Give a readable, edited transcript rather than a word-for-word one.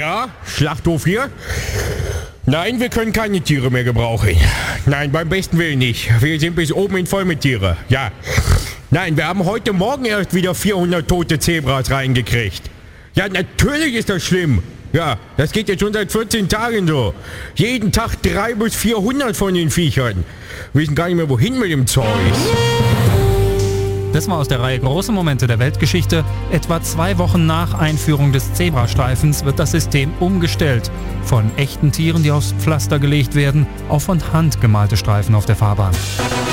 Ja, Schlachthof hier. Nein, wir können keine Tiere mehr gebrauchen. Nein, beim besten Willen nicht. Wir sind bis oben hin voll mit Tiere. Ja. Nein, wir haben heute Morgen erst wieder 400 tote Zebras reingekriegt. Ja, natürlich ist das schlimm. Ja, das geht jetzt schon seit 14 Tagen so. Jeden Tag 300 bis 400 von den Viechern. Wir wissen gar nicht mehr, wohin mit dem Zeug. Das war aus der Reihe Große Momente der Weltgeschichte. Etwa 2 Wochen nach Einführung des Zebrastreifens wird das System umgestellt. Von echten Tieren, die aufs Pflaster gelegt werden, auf von Hand gemalte Streifen auf der Fahrbahn.